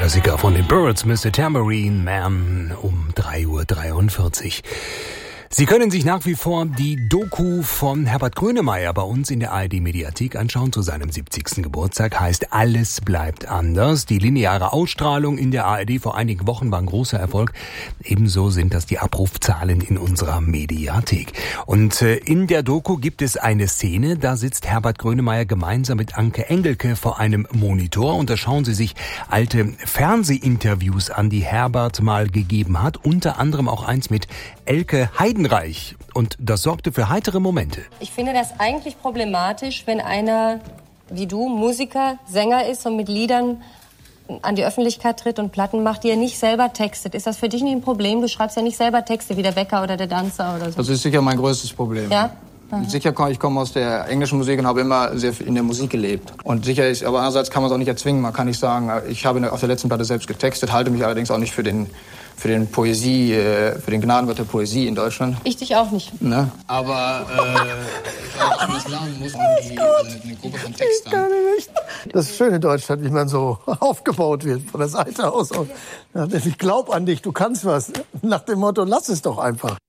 Klassiker von den Birds, Mr. Tambourine Man um 3:43 Uhr. Sie können sich nach wie vor die Doku von Herbert Grönemeyer bei uns in der ARD-Mediathek anschauen zu seinem 70. Geburtstag. Heißt Alles bleibt anders. Die lineare Ausstrahlung in der ARD vor einigen Wochen war ein großer Erfolg. Ebenso sind das die Abrufzahlen in unserer Mediathek. Und in der Doku gibt es eine Szene, da sitzt Herbert Grönemeyer gemeinsam mit Anke Engelke vor einem Monitor und da schauen sie sich alte Fernsehinterviews an, die Herbert mal gegeben hat. Unter anderem auch eins mit Elke Heidenreich. Und das sorgte für heitere Momente. Ich finde das eigentlich problematisch, wenn einer wie du Musiker, Sänger ist und mit Liedern an die Öffentlichkeit tritt und Platten macht, die er nicht selber textet. Ist das für dich nicht ein Problem? Du schreibst ja nicht selber Texte wie der Bäcker oder der Dancer oder so. Das ist sicher mein größtes Problem. Ja? Sicher, ich komme aus der englischen Musik und habe immer sehr viel in der Musik gelebt. Und sicher ist, aber andererseits kann man es auch nicht erzwingen. Man kann nicht sagen, ich habe auf der letzten Platte selbst getextet, halte mich allerdings auch nicht für den Poesie, für den Gnadengott der Poesie in Deutschland. Ich dich auch nicht. Ne? Aber wenn man es lernen muss, eine Gruppe von Textern. Das ist schön in Deutschland, wie man so aufgebaut wird von der Seite aus. Ich glaub an dich, du kannst was. Nach dem Motto, lass es doch einfach.